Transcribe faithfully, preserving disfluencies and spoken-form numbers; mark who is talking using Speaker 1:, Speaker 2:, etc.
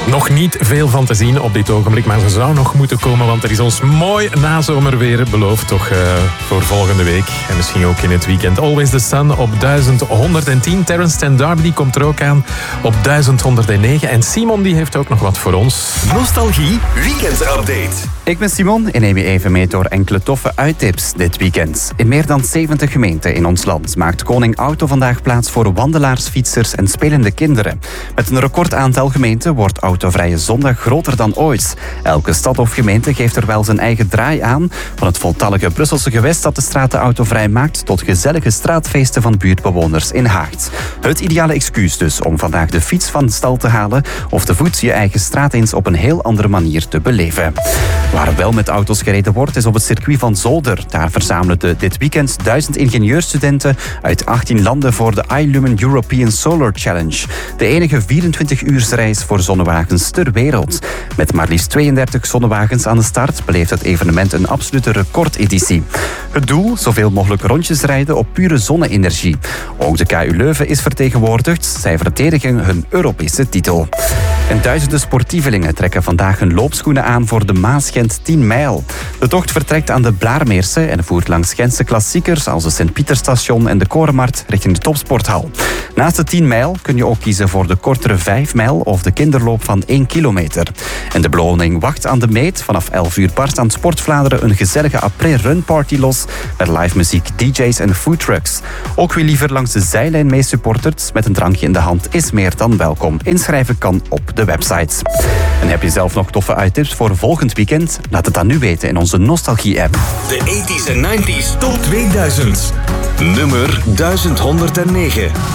Speaker 1: Nog niet veel van te zien op dit ogenblik, maar ze zou nog moeten komen, want er is ons mooi nazomerweer beloofd, toch uh, voor volgende week. En misschien ook in het weekend. Always the Sun op duizend honderdtien. Terence ten Darby die komt er ook aan op duizend honderdnegen. En Simon die heeft ook nog wat voor ons.
Speaker 2: Nostalgie Weekend Update.
Speaker 3: Ik ben Simon en neem je even mee door enkele toffe uittips dit weekend. In meer dan zeventig gemeenten in ons land maakt Koning Auto vandaag plaats voor wandelaars, fietsers en spelende kinderen. Met een recordaantal gemeenten wordt Autovrije Zondag groter dan ooit. Elke stad of gemeente geeft er wel zijn eigen draai aan. Van het voltallige Brusselse gewest dat de straten autovrij maakt tot gezellige straatfeesten van buurtbewoners in Haagt. Het ideale excuus dus om vandaag de fiets van stal te halen of te voet je eigen straat eens op een heel andere manier te beleven. Waar wel met auto's gereden wordt is op het circuit van Zolder. Daar verzamelen de dit weekend duizend ingenieurstudenten uit achttien landen voor de iLumen European Solar Challenge. De enige vierentwintig-uursreis voor zonnewagens ter wereld. Met maar liefst tweeëndertig zonnewagens aan de start beleeft het evenement een absolute recordeditie. Het doel? Zoveel mogelijk rondjes rijden op pure zonne-energie. Ook de K U Leuven is vertegenwoordigd. Zij verdedigen hun Europese titel. En duizenden sportievelingen trekken vandaag hun loopschoenen aan voor de Maas-Gent tien mijl. De tocht vertrekt aan de Blaarmeerse en voert langs Gentse klassiekers als de Sint-Pieterstation en de Korenmarkt richting de Topsporthal. Naast de tien mijl kun je ook kiezen voor de kortere vijf mijl of de kinderloop van één kilometer. En de beloning wacht aan de meet. Vanaf elf uur barst aan Sport Vlaanderen een gezellige après-run-party los met live muziek, D J's en foodtrucks. Ook wie liever langs de zijlijn mee supportert met een drankje in de hand is meer dan welkom. Inschrijven kan op de website. En heb je zelf nog toffe uittips voor volgend weekend? Laat het dan nu weten in onze Nostalgie-app.
Speaker 2: De tachtiger en negentiger Top tweeduizend. Nummer duizend honderdnegen.